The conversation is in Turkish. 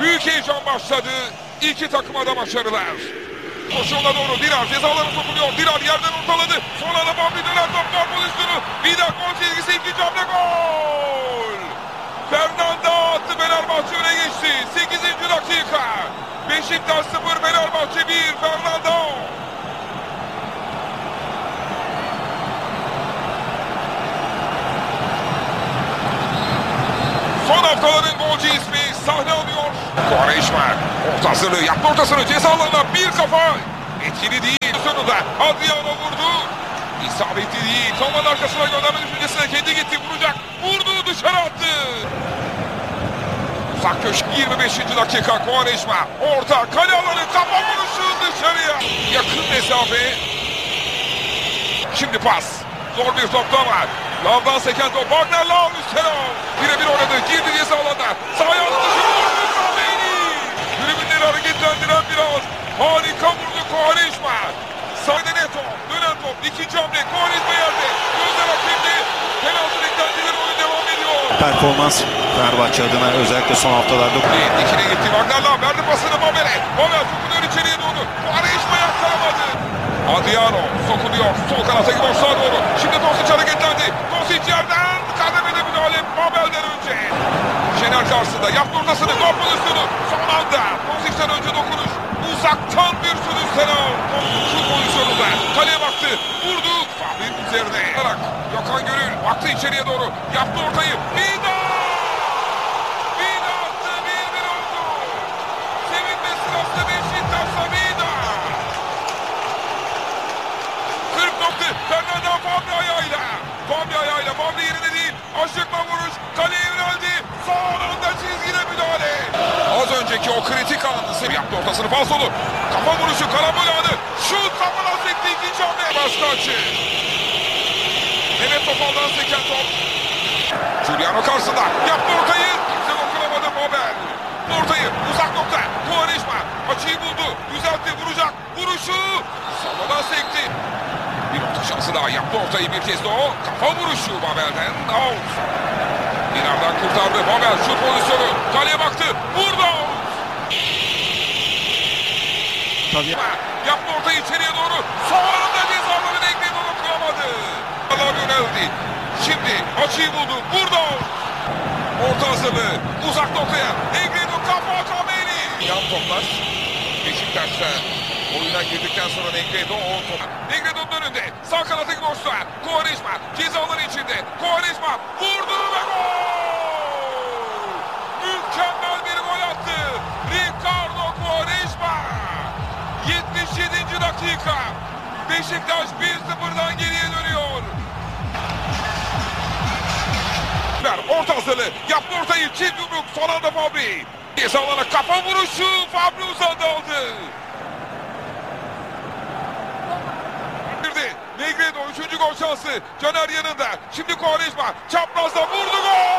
Büyük heyecan başladı. İki takıma da başarılar. Koşuğuna doğru Dirar cezalarına sokuluyor. Dirar yerden ortaladı. Sonra da Bambi döner top var pozisyonu. Vida gol çizgisi, ikinci hamle gol. Fernanda attı, Fenerbahçe öne geçti. 8. dakika. Beşiktaş 0, Fenerbahçe 1. Fernanda. Son haftaların golcü ismi sahne alıyor. Quaresma orta hazırlığı yaptı, ortasını ceza alanına bir kafa. Etkili değil. Sonunda Adriano vurdu. İsabetli değil. Kamanın arkasına gönderme düşüncesine kendi gitti, vuracak. Vurdu, dışarı attı. Uzak köşe 25. dakika. Quaresma orta kale alanı, kafa vuruşu dışarıya. Yakın mesafe. Şimdi pas. Zor bir topta var. Lavdan seken top. Wagner Lav üstten al. Birebir oynadı. Girdi ceza alanına. Sağ ayağını dışarı vurdu. Kameni. Tribünleri hareketlendiren bir an. Harika vurdu Quaresma. Sağda Neto. Dönen top. İkinci hamle. Quaresma yerde. Gözler hakemde. Penaltı beklentileri, oyun devam ediyor. Performans Fenerbahçe adına özellikle son haftalarda. Dikine gitti. Wagner Lav verdi pasını Mabel'e. Mabel sokuluyor içeriye doğru. Quaresma yakkalamadı. Adriano sokuluyor. Sol kanata boşluğa doğru. Şimdi Dosic hareketlendi. Dosic yerden kademede müdahale Mabel'den önce. Şener karşısında yaptı ortasını. Gol pozisyonu. Son anda Dosic'ten önce dokunuş. Uzaktan bir sürü selam. Şu pozisyonunda kaleye baktı. Vurdu. Fahri'nin üzerine. Gökhan Gönül baktı içeriye doğru. Yaptı ortayı. Vida! Vida attı. 1-1 oldu. Sevinme sırasında Beşiktaş'ta Vida. 40 nokta. Fernanda Fabri ayağıyla. Fabri ayağıyla. Fabri yerine değil. Aşıkma vuruş. Kaleye yöneldi. Son anda çizgide müdahale. Az önceki o kritik anı yaptı, ortasını falsolu. Kafa vuruşu, karambol anı. Şut kafadan sekti, ikinci hamle. Başka açı. Mehmet Topal'dan seken top. Giuliano karşısında. Yaptı ortayı. Kimse dokunamadı Mabel. Ortayı uzak nokta. Quaresma açıyı buldu. Düzeltti, vuracak. Vuruşu. Savadan sekti. Bir orta şansı daha, yaptı ortayı bir kez de o. Kafa vuruşu Mabel'den. Out. Dinar'dan kurtardı. Mabel şut pozisyonu. Kaleye baktı. Vurdu. Tabii. Yaptı ortayı içeriye doğru. Sonunda cezaları Negredo dokunamadı. Allah yöneldi. Şimdi açıyı buldu. Vurdu. Orta hazırlığı. Uzak noktaya. Negredo kafa Kameni. Yan toplar. Beşiktaş'ta oyuna girdikten sonra Negredo o top. Negredo'nun önünde. Sağ kanattaki boşluğa. Quaresma cezaları içinde. Quaresma vurdu ve gol. Mükemmel bir gol attı. Ricardo Quaresma. 77. dakika. Beşiktaş 1-0'dan geriye dönüyor. Orta hazırlığı. Yaptı ortayı. Çift yumruk. Son anda Fabri. Cezalara kafa vuruşu. Fabri uzandı aldı. Negredo 3. gol şansı. Caner yanında. Şimdi Quaresma çaprazda vurdu, gol!